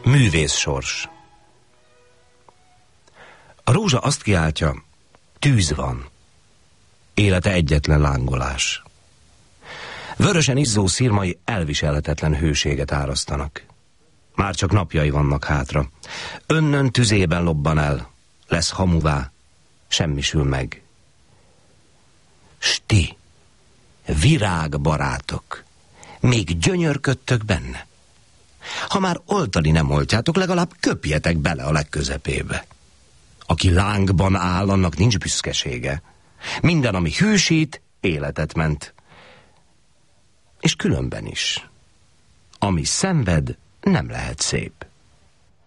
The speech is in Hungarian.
Művészsors. A rózsa azt kiáltja, tűz van. Élete egyetlen lángolás. Vörösen izzó szirmai elviselhetetlen hőséget árasztanak. Már csak napjai vannak hátra. Önnön tüzében lobban el, lesz hamuvá, semmisül meg. S ti, virágbarátok, még gyönyörködtök benne? Ha már oltani nem oltjátok, legalább köpjetek bele a legközepébe. Aki lángban áll, annak nincs büszkesége. Minden, ami hűsít, életet ment. És különben is. Ami szenved, nem lehet szép.